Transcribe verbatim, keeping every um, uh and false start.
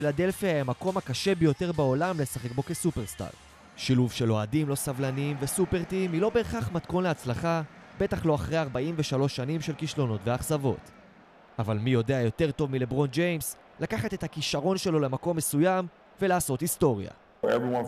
פילדלפיה היא המקום הקשה ביותר בעולם לשחק בו כסופרסטאר. שילוב של אוהדים לא סבלניים וסופרטים היא לא בהכרח מתכון להצלחה, בטח לא אחרי ארבעים ושלוש שנים של כישלונות ואכזבות. אבל מי יודע יותר טוב מלברון ג'יימס לקחת את הכישרון שלו למקום מסוים ולעשות היסטוריה. Everyone